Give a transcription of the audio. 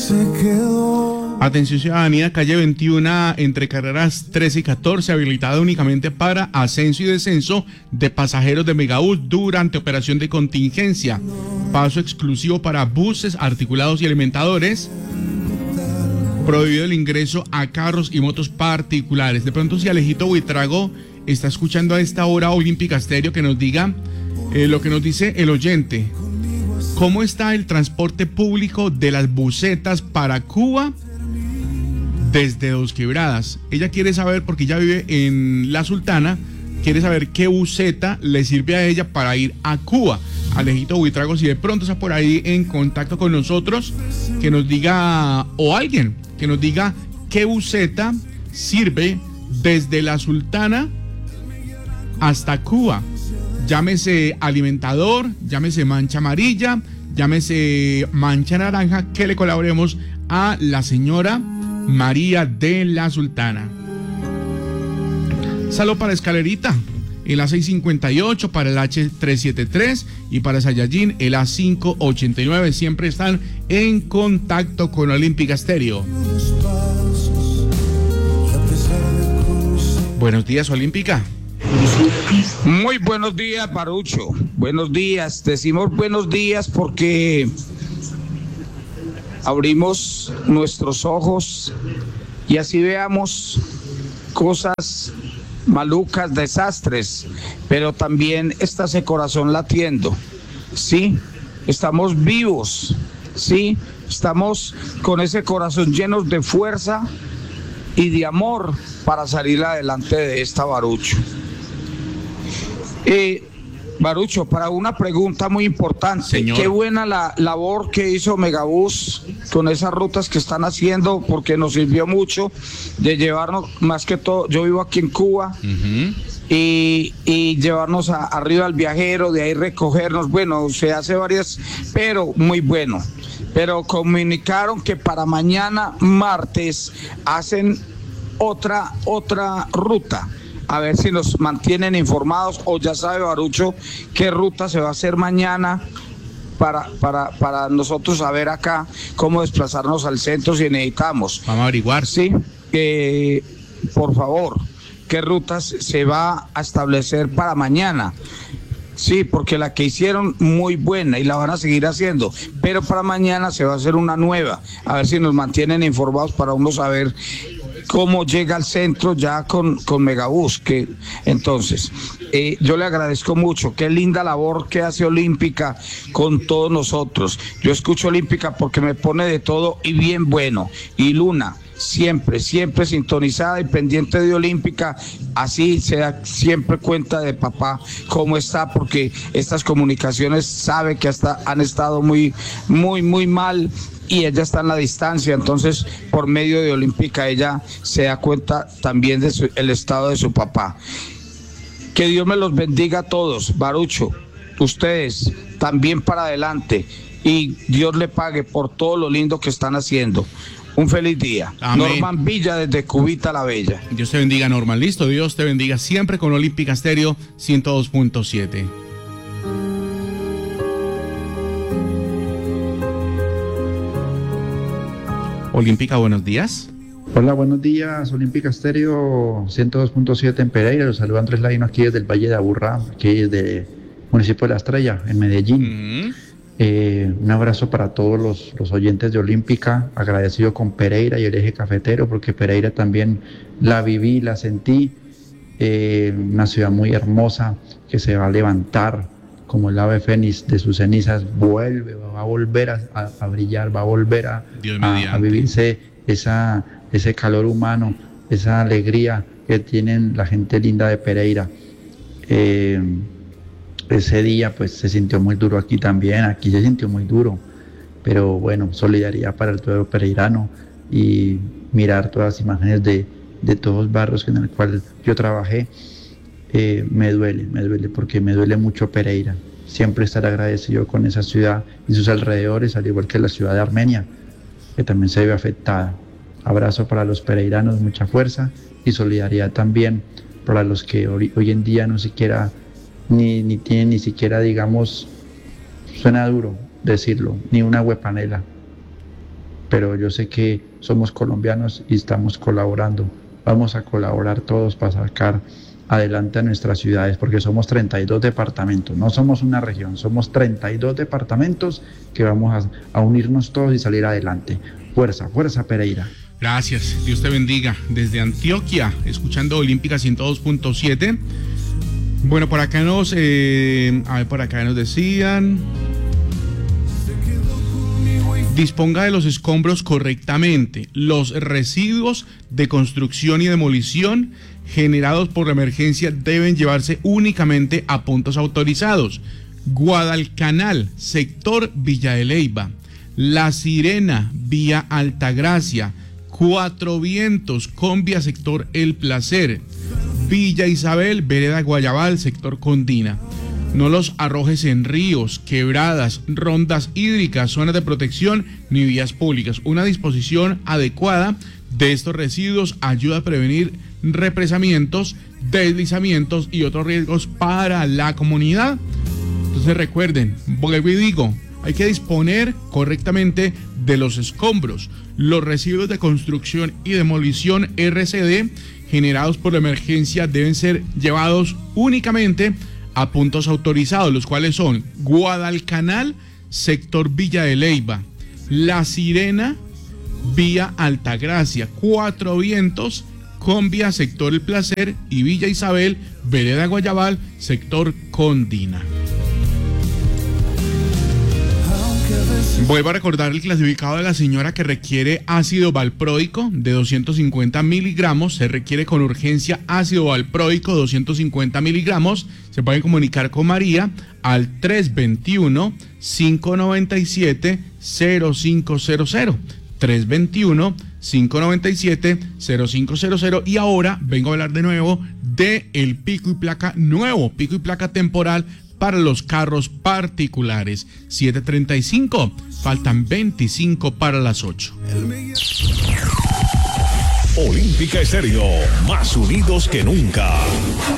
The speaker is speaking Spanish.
Atención ciudadanía, calle 21 entre carreras 13 y 14, habilitada únicamente para ascenso y descenso de pasajeros de Megabús durante operación de contingencia. Paso exclusivo para buses, articulados y alimentadores. Prohibido el ingreso a carros y motos particulares. De pronto, si Alejito Buitrago está escuchando a esta hora Olímpica Estéreo, que nos diga lo que nos dice el oyente. ¿Cómo está el transporte público de las busetas para Cuba desde Dos Quebradas? Ella quiere saber, porque ella vive en La Sultana, quiere saber qué buseta le sirve a ella para ir a Cuba. Alejito Buitrago, si de pronto está por ahí en contacto con nosotros, que nos diga, o alguien que nos diga qué buseta sirve desde La Sultana hasta Cuba. Llámese alimentador, llámese mancha amarilla, llámese mancha naranja, que le colaboremos a la señora María de La Sultana. Salud para Escalerita, el A658, para el H373 y para Sayayín, el A589. Siempre están en contacto con Olímpica Estéreo. Buenos días, Olímpica. Muy buenos días, Barucho. Buenos días. Decimos buenos días porque abrimos nuestros ojos y así veamos cosas malucas, desastres, pero también está ese corazón latiendo. Sí, estamos vivos. Sí, estamos con ese corazón llenos de fuerza y de amor para salir adelante de esta, Barucho. Barucho, para una pregunta muy importante. Señor. Qué buena la labor que hizo Megabús con esas rutas que están haciendo, porque nos sirvió mucho de llevarnos, más que todo, yo vivo aquí en Cuba, y llevarnos arriba al viajero, de ahí recogernos. Bueno, se hace varias, pero muy bueno. Pero comunicaron que para mañana martes hacen otra ruta. A ver si nos mantienen informados, o ya sabe Barucho qué ruta se va a hacer mañana para nosotros saber acá cómo desplazarnos al centro si necesitamos. Vamos a averiguar. Sí, por favor, qué rutas se va a establecer para mañana. Sí, porque la que hicieron muy buena y la van a seguir haciendo, pero para mañana se va a hacer una nueva. A ver si nos mantienen informados para uno saber cómo llega al centro ya con Megabús. Entonces, yo le agradezco mucho. Qué linda labor que hace Olímpica con todos nosotros. Yo escucho Olímpica porque me pone de todo y bien bueno. Y Luna, siempre sintonizada y pendiente de Olímpica, así se da siempre cuenta de papá cómo está, porque estas comunicaciones sabe que hasta han estado muy mal, y ella está en la distancia. Entonces, por medio de Olímpica, ella se da cuenta también de el estado de su papá. Que Dios me los bendiga a todos, Barucho, ustedes también para adelante, y Dios le pague por todo lo lindo que están haciendo. Un feliz día. Amén. Norman Villa desde Cubita la Bella. Dios te bendiga, Norman. Listo, Dios te bendiga siempre con Olímpica Estéreo 102.7. Olímpica, buenos días. Hola, buenos días, Olímpica Estéreo 102.7 en Pereira. Los saluda Andrés Laino aquí desde el Valle de Aburrá, aquí desde el municipio de La Estrella, en Medellín. Un abrazo para todos los oyentes de Olímpica, agradecido con Pereira y el eje cafetero, porque Pereira también la viví, la sentí, una ciudad muy hermosa que se va a levantar como el ave fénix de sus cenizas, va a volver a brillar, va a volver a vivirse ese calor humano, esa alegría que tienen la gente linda de Pereira. Ese día pues se sintió muy duro aquí también, aquí se sintió muy duro, pero bueno, solidaridad para el pueblo pereirano, y mirar todas las imágenes de todos los barrios en el cual yo trabajé, me duele porque me duele mucho Pereira. Siempre estar agradecido con esa ciudad y sus alrededores, al igual que la ciudad de Armenia, que también se ve afectada. Abrazo para los pereiranos, mucha fuerza, y solidaridad también para los que hoy en día no siquiera ni tienen ni siquiera, digamos, suena duro decirlo, ni una huepanela. pero yo sé que somos colombianos y estamos colaborando. Vamos a colaborar todos para sacar adelante a nuestras ciudades, porque somos 32 departamentos, no somos una región, somos 32 departamentos que vamos a unirnos todos y salir adelante. Fuerza, fuerza Pereira. Gracias, Dios te bendiga. Desde Antioquia, escuchando Olímpica 102.7. Bueno, por acá nos decían: disponga de los escombros correctamente. Los residuos de construcción y demolición generados por la emergencia deben llevarse únicamente a puntos autorizados. Guadalcanal, sector Villa de Leyva. La Sirena, vía Altagracia. Cuatro Vientos, Convia, sector El Placer. Villa Isabel, vereda Guayabal, sector Condina. No los arrojes en ríos, quebradas, rondas hídricas, zonas de protección ni vías públicas. Una disposición adecuada de estos residuos ayuda a prevenir represamientos, deslizamientos y otros riesgos para la comunidad. Entonces recuerden, vuelvo y digo, hay que disponer correctamente de los escombros. Los residuos de construcción y demolición RCD generados por la emergencia deben ser llevados únicamente a puntos autorizados, los cuales son Guadalcanal, sector Villa de Leyva, La Sirena, vía Altagracia, Cuatro Vientos, Convia, sector El Placer, y Villa Isabel, vereda Guayabal, sector Condina. Vuelvo a recordar el clasificado de la señora que requiere ácido valproico de 250 miligramos. Se requiere con urgencia ácido valproico 250 miligramos. Se pueden comunicar con María al 321-597-0500. 321-597-0500. Y ahora vengo a hablar de nuevo de el pico y placa nuevo, pico y placa temporal para los carros particulares. 7:35, faltan 25 para las 8. Olímpica Estéreo, más unidos que nunca.